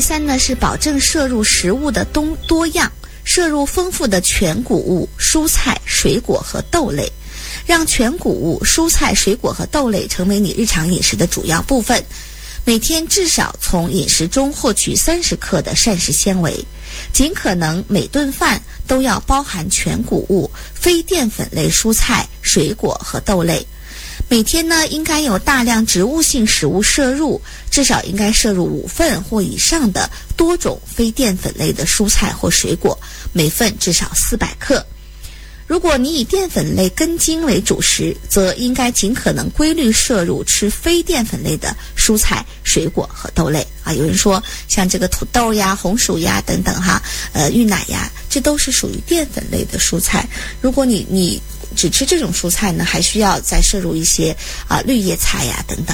3呢是保证摄入食物的多样，摄入丰富的全谷物、蔬菜、水果和豆类，让全谷物、蔬菜、水果和豆类成为你日常饮食的主要部分。每天至少从饮食中获取30克的膳食纤维，尽可能每顿饭都要包含全谷物、非淀粉类蔬菜、水果和豆类。每天呢，应该有大量植物性食物摄入，至少应该摄入5份或以上的多种非淀粉类的蔬菜或水果，每份至少400克。如果你以淀粉类根茎为主食，则应该尽可能规律摄入吃非淀粉类的蔬菜、水果和豆类啊。有人说像这个土豆呀、红薯呀等等哈，芋奶呀，这都是属于淀粉类的蔬菜。如果你只吃这种蔬菜呢，还需要再摄入一些绿叶菜呀等等